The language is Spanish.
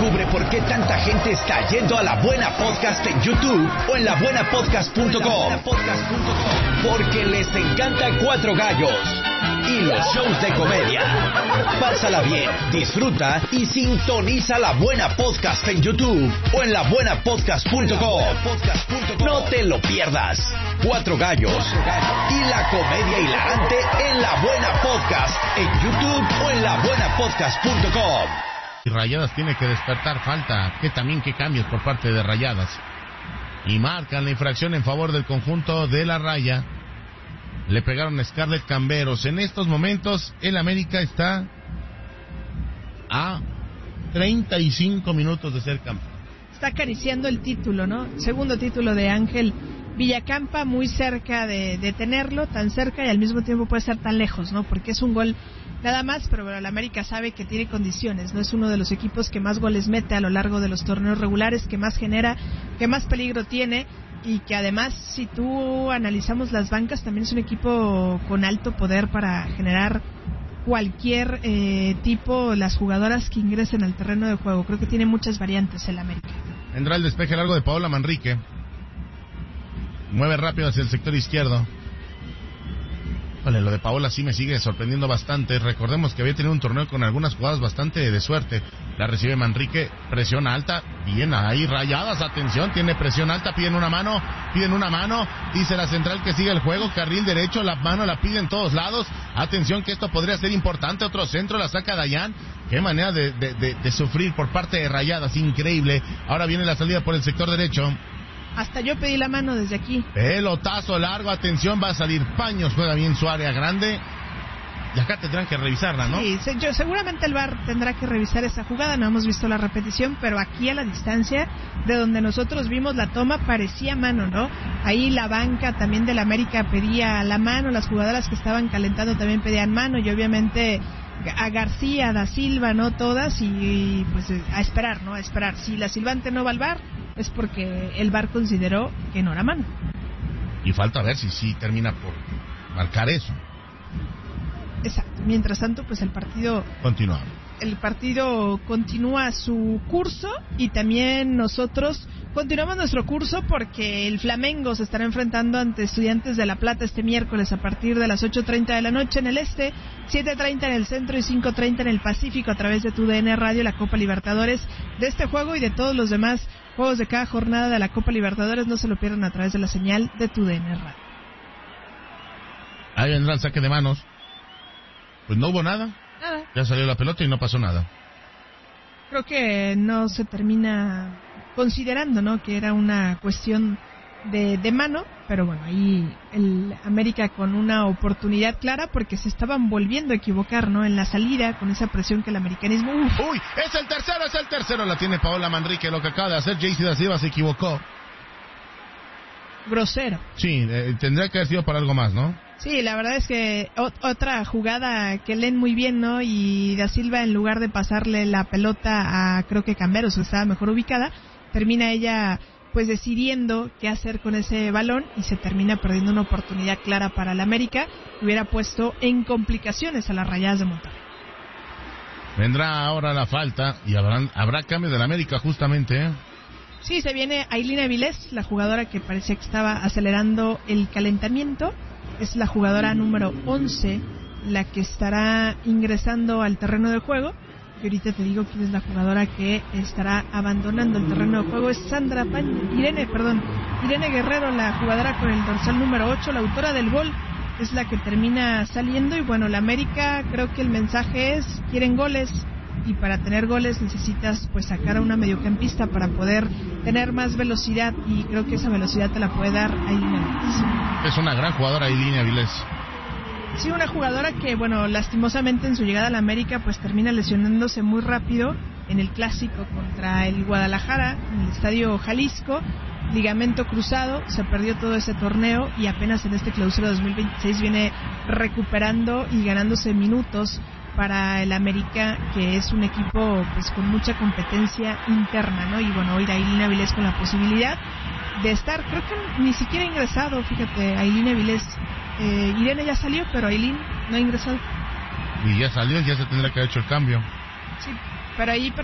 Descubre por qué tanta gente está yendo a La Buena Podcast en YouTube o en labuenapodcast.com. Porque les encanta Cuatro Gallos y los shows de comedia. Pásala bien, disfruta y sintoniza La Buena Podcast en YouTube o en labuenapodcast.com. No te lo pierdas. Cuatro Gallos y la comedia hilarante en La Buena Podcast en YouTube o en labuenapodcast.com. Y Rayadas tiene que despertar, falta que también que cambios por parte de Rayadas. Y marcan la infracción en favor del conjunto de la Raya. Le pegaron a Scarlett Camberos. En estos momentos el América está a 35 minutos de ser campeón. Está acariciando el título, ¿no? Segundo título de Ángel Villacampa, muy cerca de tenerlo, tan cerca y al mismo tiempo puede estar tan lejos, ¿no? Porque es un gol nada más, pero bueno, el América sabe que tiene condiciones, ¿no? Es uno de los equipos que más goles mete a lo largo de los torneos regulares, que más genera, que más peligro tiene y que además, si tú analizamos las bancas, también es un equipo con alto poder para generar cualquier tipo, las jugadoras que ingresen al terreno de juego. Creo que tiene muchas variantes el América. Vendrá el despeje largo de Paola Manrique. Mueve rápido hacia el sector izquierdo. Vale, lo de Paola sí me sigue sorprendiendo bastante. Recordemos que había tenido un torneo con algunas jugadas bastante de suerte. La recibe Manrique, presión alta, bien ahí, Rayadas, atención, tiene presión alta, piden una mano, dice la central que sigue el juego, carril derecho, la mano la piden en todos lados, atención que esto podría ser importante, otro centro, la saca Dayan, qué manera de sufrir por parte de Rayadas, increíble. Ahora viene la salida por el sector derecho. Hasta yo pedí la mano desde aquí. Pelotazo largo, atención, va a salir Paños, juega bien su área grande. Y acá tendrán que revisarla, ¿no? Sí, seguramente el VAR tendrá que revisar esa jugada, no hemos visto la repetición, pero aquí a la distancia de donde nosotros vimos la toma parecía mano, ¿no? Ahí la banca también del América pedía la mano, las jugadoras que estaban calentando también pedían mano y obviamente a García, Da Silva, ¿no? Todas y pues a esperar, ¿no? A esperar. Si la silbante no va al VAR es porque el VAR consideró que no era mano. Y falta ver si sí termina por marcar eso. Exacto. Mientras tanto, pues el partido continúa su curso y también nosotros continuamos nuestro curso porque el Flamengo se estará enfrentando ante Estudiantes de La Plata este miércoles a partir de las 8:30 de la noche en el este, 7:30 en el centro y 5:30 en el Pacífico a través de TUDN Radio, la Copa Libertadores. De este juego y de todos los demás juegos de cada jornada de la Copa Libertadores no se lo pierdan a través de la señal de TUDN Radio. Ahí vendrá el saque de manos. Pues no hubo nada. Ya salió la pelota y no pasó nada. Creo que no se termina considerando, ¿no? Que era una cuestión de mano, pero bueno, ahí el América con una oportunidad clara porque se estaban volviendo a equivocar, ¿no? En la salida, con esa presión que el americanismo... ¡Uy! ¡Es el tercero! La tiene Paola Manrique, lo que acaba de hacer Jaycee Da Silva se equivocó. Grosero. Sí, tendría que haber sido para algo más, ¿no? Sí, la verdad es que otra jugada que leen muy bien, ¿no? Y Da Silva, en lugar de pasarle la pelota a, creo que Camberos, que estaba mejor ubicada, termina ella pues decidiendo qué hacer con ese balón y se termina perdiendo una oportunidad clara para el América que hubiera puesto en complicaciones a las Rayadas de Monterrey. Vendrá ahora la falta y habrá cambios del América justamente, ¿eh? Sí, se viene Ailín Avilés, la jugadora que parecía que estaba acelerando el calentamiento. Es la jugadora número 11 la que estará ingresando al terreno de juego. Y ahorita te digo quién es la jugadora que estará abandonando el terreno de juego. Es Irene Guerrero, la jugadora con el dorsal número 8, la autora del gol. Es la que termina saliendo. Y bueno, la América, creo que el mensaje es, quieren goles. Y para tener goles necesitas pues sacar a una mediocampista para poder tener más velocidad y creo que esa velocidad te la puede dar Ailín Avilés. Es una gran jugadora Ailín Avilés. Sí, una jugadora que bueno, lastimosamente en su llegada a la América pues termina lesionándose muy rápido en el clásico contra el Guadalajara en el Estadio Jalisco, ligamento cruzado, se perdió todo ese torneo y apenas en este clausura 2026 viene recuperando y ganándose minutos para el América, que es un equipo pues con mucha competencia interna, ¿no? Y bueno, hoy Ailín Avilés con la posibilidad de estar, creo que ni siquiera ha ingresado, fíjate, Ailín Avilés. Irene ya salió, pero Ailín no ha ingresado. Y ya salió, ya se tendrá que haber hecho el cambio. Sí, pero ahí